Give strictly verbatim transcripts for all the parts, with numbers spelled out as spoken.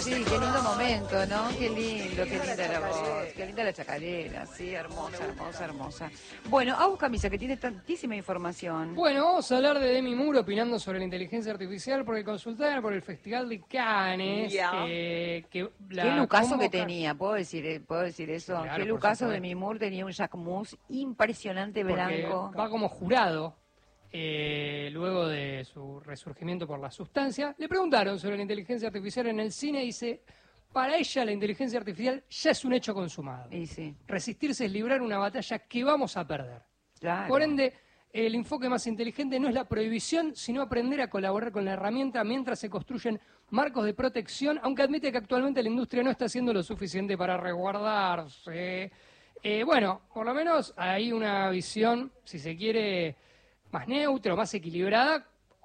Sí, qué lindo momento, ¿no? Qué lindo, qué linda la voz, qué linda la chacarera, sí, hermosa, hermosa, hermosa. Bueno, Agus Camisa, que tiene tantísima información. Bueno, vamos a hablar de Demi Moore opinando sobre la inteligencia artificial, porque consultaron por el Festival de Cannes, Ya. eh, que la Qué lucaso que convoca- tenía, ¿puedo decir, eh, puedo decir eso? Claro, Qué por lucaso de supuesto. Demi Moore, tenía un Jacquemus impresionante porque blanco. va como jurado, eh, luego de su resurgimiento por la sustancia. Le preguntaron sobre la inteligencia artificial en el cine y dice, para ella la inteligencia artificial ya es un hecho consumado. Y sí, Resistirse es librar una batalla que vamos a perder. claro. Por ende, el enfoque más inteligente no es la prohibición, sino aprender a colaborar con la herramienta mientras se construyen marcos de protección, aunque admite que actualmente la industria no está haciendo lo suficiente para resguardarse. Eh, bueno, por lo menos hay una visión, si se quiere, más neutra, más equilibrada.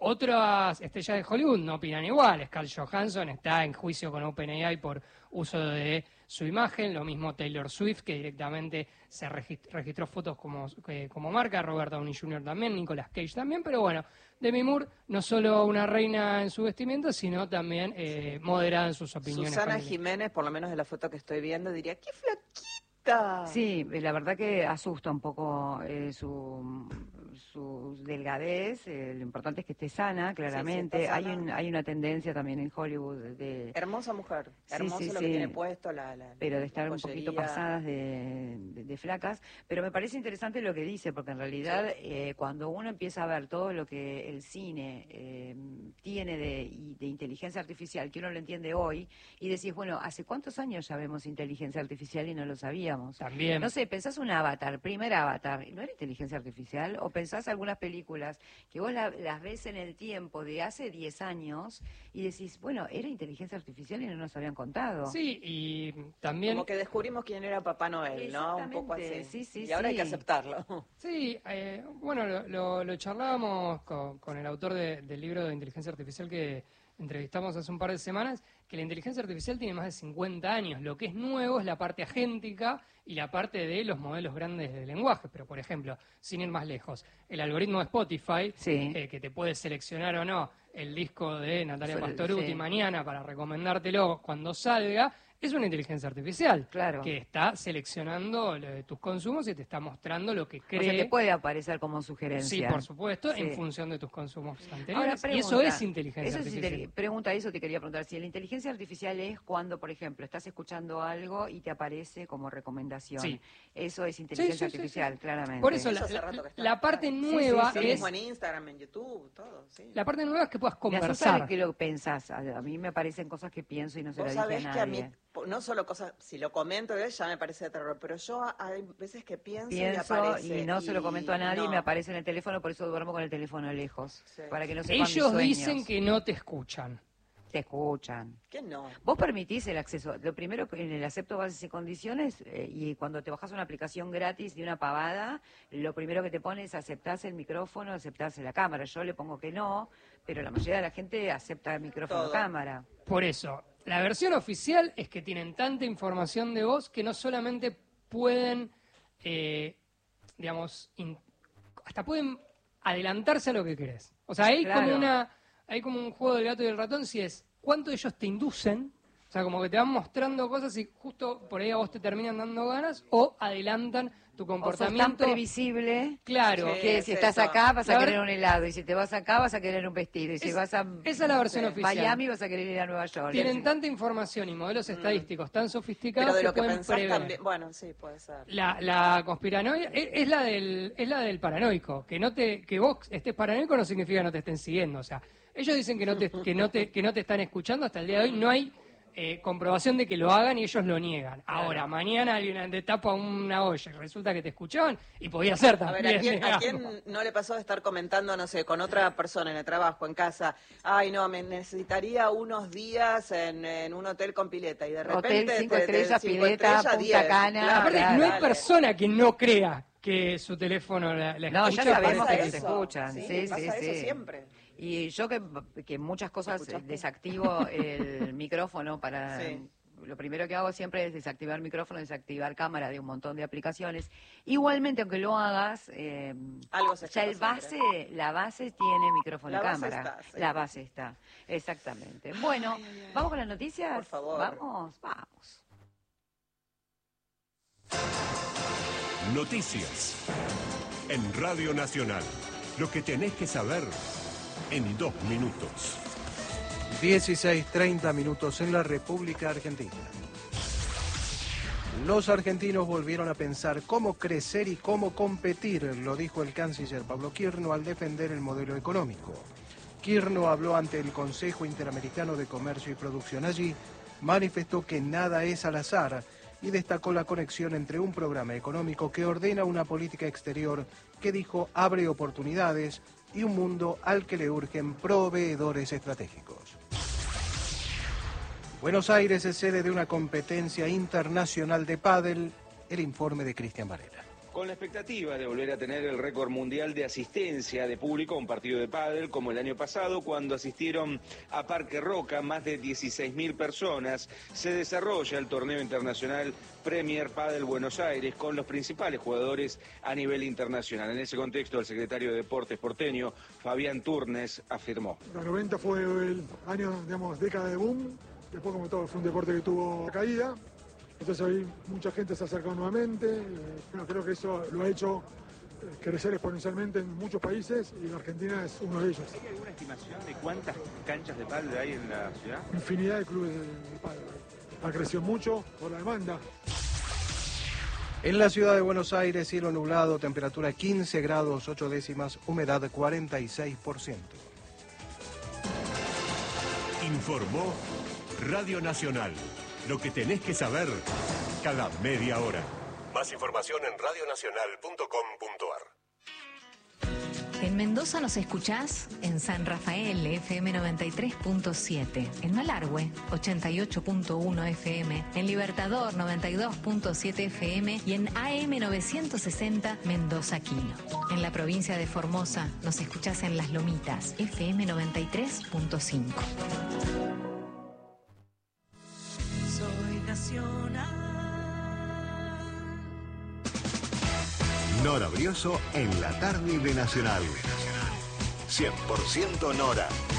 Otras estrellas de Hollywood no opinan igual. Scarlett Johansson está en juicio con OpenAI por uso de su imagen, lo mismo Taylor Swift, que directamente se regist- registró fotos como, eh, como marca, Robert Downey junior también, Nicolas Cage también, pero bueno, Demi Moore no solo una reina en su vestimenta, sino también eh, moderada en sus opiniones. Susana políticas. Jiménez, por lo menos de la foto que estoy viendo, diría, ¡qué flaquita! Sí, la verdad que asusta un poco eh, su, su delgadez. Eh, lo importante es que esté sana, claramente. Sí, sí, está Hay, sana. un, hay una tendencia también en Hollywood de, Hermosa mujer, Sí, hermoso sí, lo sí. que tiene puesto, la, la pero de la estar un poquito pollería. pasadas de, de- de flacas. Pero me parece interesante lo que dice, porque en realidad eh, cuando uno empieza a ver todo lo que el cine eh, tiene de, y de inteligencia artificial, que uno lo entiende hoy, y decís, bueno, ¿hace cuántos años ya vemos inteligencia artificial y no lo sabíamos? También. No sé, pensás un Avatar, primer Avatar, ¿no era inteligencia artificial? O pensás algunas películas que vos la- las ves en el tiempo de hace diez años y decís, bueno, era inteligencia artificial y no nos habían contado. Sí, y también... Como que descubrimos quién era Papá Noel, ¿no? Un poco así. Exactamente, sí, sí, y ahora hay que sí. aceptarlo. Sí, eh, bueno, lo, lo, lo charlábamos con, con el autor de- del libro de inteligencia artificial que entrevistamos hace un par de semanas, que la inteligencia artificial tiene más de cincuenta años. Lo que es nuevo es la parte agéntica y la parte de los modelos grandes de lenguaje. Pero, por ejemplo, sin ir más lejos, el algoritmo de Spotify, Sí. eh, que te puede seleccionar o no el disco de Natalia Suele- Pastoruti sí. mañana para recomendártelo cuando salga, es una inteligencia artificial Claro. que está seleccionando eh, tus consumos y te está mostrando lo que O cree. sea, te puede aparecer como sugerencia. Sí, por supuesto, Sí. en función de tus consumos Ahora, anteriores. y eso pregunta, es inteligencia eso es artificial. inteli- pregunta, eso te quería preguntar. Si la inteligencia artificial es cuando, por ejemplo, estás escuchando algo y te aparece como recomendación. Sí. Eso es inteligencia Sí, sí, sí, artificial, sí. claramente. Por eso Eso la, hace la- rato que está. la parte Sí, sí, nueva sí. Lo es mismo en Instagram, en YouTube, todo, sí. la parte nueva es que puedas Me asusta conversar. que lo pensás. A a mí me aparecen cosas que pienso y no se Vos las dije sabés a que a mí, nadie. po- no solo cosas, si lo comento de él ya me parece de terror, pero yo a- hay veces que pienso, y Pienso aparece. y no se lo comento a nadie y no. me aparece en el teléfono, por eso duermo con el teléfono lejos. Sí. Para que no sepan mis Ellos sueños. dicen que no te escuchan. Te escuchan. ¿Qué no? Vos permitís el acceso. Lo primero que en el acepto bases y condiciones, eh, y cuando te bajas una aplicación gratis de una pavada, lo primero que te pone es aceptás el micrófono, aceptás la cámara. Yo le pongo que no, pero la mayoría de la gente acepta el micrófono Todo. cámara. Por eso, la versión oficial es que tienen tanta información de vos que no solamente pueden, eh, digamos, in- hasta pueden adelantarse a lo que querés. O sea, hay Claro. como una, hay como un juego del gato y el ratón, si es cuánto ellos te inducen, o sea, como que te van mostrando cosas y justo por ahí a vos te terminan dando ganas, o adelantan tu O sos tan comportamiento. previsible Claro, Sí. que es si estás eso. acá vas a La querer ver- un helado, y si te vas acá vas a querer un vestido, y si Es- vas a esa es la versión eh, oficial. Miami vas a querer ir a Nueva York. Tienen tanta información y modelos estadísticos tan sofisticados Pero de que lo que pueden pensás prever. también. Bueno, sí, puede ser. La, la conspiranoia es, es la del es la del paranoico, que no te que vos estés paranoico no significa que no te estén siguiendo, o sea, ellos dicen que no te que no te que no te están escuchando hasta el día de hoy, no hay eh, comprobación de que lo hagan y ellos lo niegan. Ahora, mañana alguien te tapa una olla y resulta que te escuchaban y podía ser A también. ver, ¿a quién, ¿a digamos. quién no le pasó de estar comentando, no sé, con otra persona en el trabajo, en casa? Ay, no, me necesitaría unos días en, en un hotel con pileta y de repente... Hotel, cinco te- te- estrellas, cinco pileta, estrellas, Punta diez. Cana. Claro, Aparte, claro, no hay dale. persona que no crea que su teléfono la, la No, ya escucha. sabemos Pasa que nos eso. escuchan. Sí, sí, pasa sí. eso siempre. Y yo que, que muchas cosas ¿Escuchaste? desactivo el micrófono para Sí. lo primero que hago siempre es desactivar micrófono, desactivar cámara de un montón de aplicaciones. Igualmente, aunque lo hagas, eh, Algo se ya está el base, la base tiene micrófono La y base cámara. está, sí. La base está, exactamente. Bueno, Ay, ay, ay. ¿vamos con las noticias? Por favor. Vamos, vamos. Noticias en Radio Nacional. Lo que tenés que saber en dos minutos. dieciséis treinta minutos en la República Argentina. Los argentinos volvieron a pensar cómo crecer y cómo competir, lo dijo el canciller Pablo Quirno al defender el modelo económico. Quirno habló ante el Consejo Interamericano de Comercio y Producción. Allí manifestó que nada es al azar y destacó la conexión entre un programa económico que ordena una política exterior que dijo abre oportunidades y un mundo al que le urgen proveedores estratégicos. Buenos Aires es sede de una competencia internacional de pádel. El informe de Cristian Varela. Con la expectativa de volver a tener el récord mundial de asistencia de público a un partido de pádel como el año pasado, cuando asistieron a Parque Roca más de dieciséis mil personas, se desarrolla el torneo internacional Premier Padel Buenos Aires con los principales jugadores a nivel internacional. En ese contexto, el secretario de Deportes porteño, Fabián Turnes, afirmó. Los noventa fue el año, digamos, década de boom, después como todo fue un deporte que tuvo caída. Entonces hoy mucha gente se ha acercado nuevamente, eh, bueno, creo que eso lo ha hecho eh, crecer exponencialmente en muchos países y la Argentina es uno de ellos. ¿Hay alguna estimación de cuántas canchas de pádel hay en la ciudad? Infinidad de clubes de, de pádel. Ha crecido mucho por la demanda. En la ciudad de Buenos Aires, cielo nublado, temperatura quince grados ocho décimas, humedad cuarenta y seis por ciento. Informó Radio Nacional. Lo que tenés que saber cada media hora. Más información en radio nacional punto com punto ar. En Mendoza nos escuchás en San Rafael, F M noventa y tres punto siete. En Malargüe, ochenta y ocho punto uno F M. En Libertador, noventa y dos punto siete F M. Y en A M novecientos sesenta, Mendoza Quino. En la provincia de Formosa nos escuchás en Las Lomitas, F M noventa y tres punto cinco. Nora Brioso en la tarde de Nacional. cien por ciento Nora.